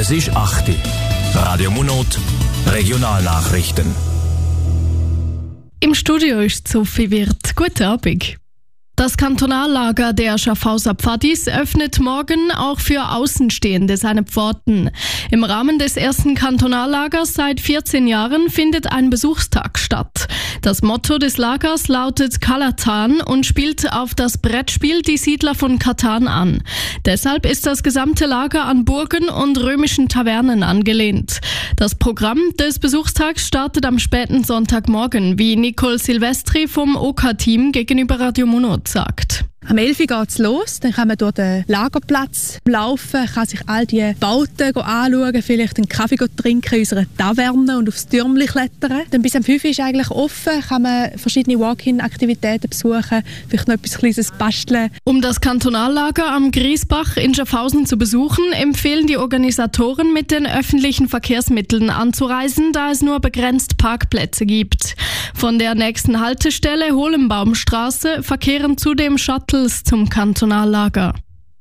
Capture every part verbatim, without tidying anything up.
Es ist acht Uhr. Radio Monot, Regionalnachrichten. Im Studio ist Sophie Wirth. Guten Abend. Das Kantonallager der Schaffhauser Pfadis öffnet morgen auch für Außenstehende seine Pforten. Im Rahmen des ersten Kantonallagers seit vierzehn Jahren findet ein Besuchstag statt. Das Motto des Lagers lautet Kalatan und spielt auf das Brettspiel Die Siedler von Katan an. Deshalb ist das gesamte Lager an Burgen und römischen Tavernen angelehnt. Das Programm des Besuchstags startet am späten Sonntagmorgen, wie Nicole Silvestri vom O K-Team gegenüber Radio Monot sagt. Am elf Uhr geht es los, dann kann man durch den Lagerplatz laufen, kann sich all die Bauten anschauen, vielleicht einen Kaffee trinken in unserer Taverne und aufs Türmchen klettern. Dann bis am fünf Uhr ist eigentlich offen, kann man verschiedene Walk-in-Aktivitäten besuchen, vielleicht noch etwas Kleines basteln. Um das Kantonallager am Griesbach in Schaffhausen zu besuchen, empfehlen die Organisatoren, mit den öffentlichen Verkehrsmitteln anzureisen, da es nur begrenzt Parkplätze gibt. Von der nächsten Haltestelle Holenbaumstraße verkehren zudem Shuttle zum Kantonallager.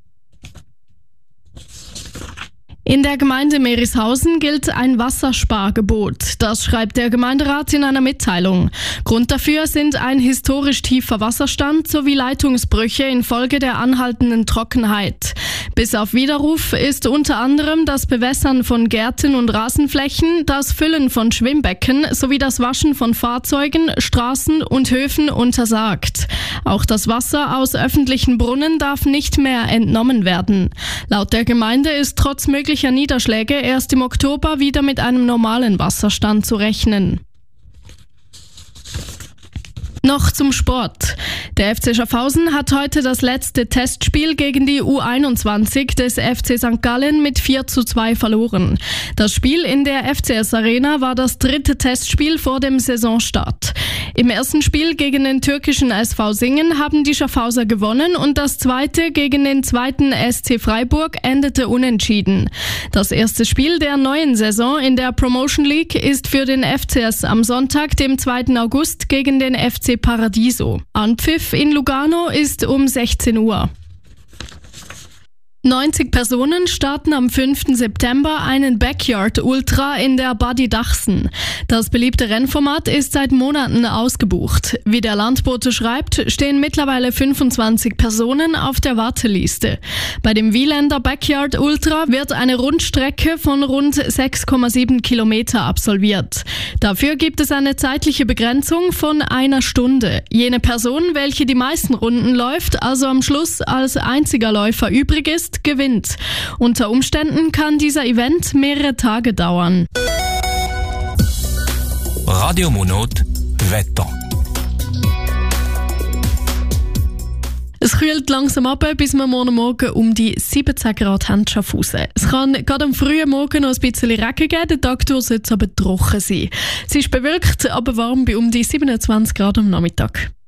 In der Gemeinde Merishausen gilt ein Wasserspargebot. Das schreibt der Gemeinderat in einer Mitteilung. Grund dafür sind ein historisch tiefer Wasserstand sowie Leitungsbrüche infolge der anhaltenden Trockenheit. Bis auf Widerruf ist unter anderem das Bewässern von Gärten und Rasenflächen, das Füllen von Schwimmbecken sowie das Waschen von Fahrzeugen, Straßen und Höfen untersagt. Auch das Wasser aus öffentlichen Brunnen darf nicht mehr entnommen werden. Laut der Gemeinde ist trotz möglicher Niederschläge erst im Oktober wieder mit einem normalen Wasserstand zu rechnen. Noch zum Sport. Der F C Schaffhausen hat heute das letzte Testspiel gegen die U einundzwanzig des F C Sankt Gallen mit vier zu zwei verloren. Das Spiel in der F C S Arena war das dritte Testspiel vor dem Saisonstart. Im ersten Spiel gegen den türkischen S V Singen haben die Schaffhauser gewonnen und das zweite gegen den zweiten S C Freiburg endete unentschieden. Das erste Spiel der neuen Saison in der Promotion League ist für den F C S am Sonntag, dem zweiten August, gegen den F C Paradiso. Anpfiff in Lugano ist um sechzehn Uhr. neunzig Personen starten am fünften September einen Backyard Ultra in der Badi Dachsen. Das beliebte Rennformat ist seit Monaten ausgebucht. Wie der Landbote schreibt, stehen mittlerweile fünfundzwanzig Personen auf der Warteliste. Bei dem Wieländer Backyard Ultra wird eine Rundstrecke von rund sechs Komma sieben Kilometer absolviert. Dafür gibt es eine zeitliche Begrenzung von einer Stunde. Jene Person, welche die meisten Runden läuft, also am Schluss als einziger Läufer übrig ist, gewinnt. Unter Umständen kann dieser Event mehrere Tage dauern. Radio Monot, Wetter. Es kühlt langsam ab, bis wir morgen Morgen um die siebzehn Grad haben Schaffhausen. Es kann gerade am frühen Morgen noch ein bisschen Regen geben, der Tag durch soll es aber trocken sein. Es ist bewölkt, aber warm bei um die siebenundzwanzig Grad am Nachmittag.